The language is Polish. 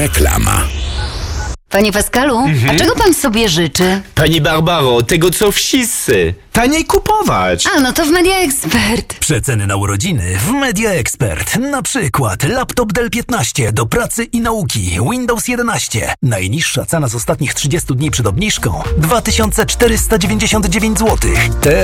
Reklama. Panie Pascalu, a czego pan sobie życzy? Pani Barbaro, tego co wszyscy. Taniej kupować. A, no to w Media Expert. Przeceny na urodziny w Media Expert. Na przykład laptop Dell 15 do pracy i nauki, Windows 11. Najniższa cena z ostatnich 30 dni przed obniżką 2499 zł.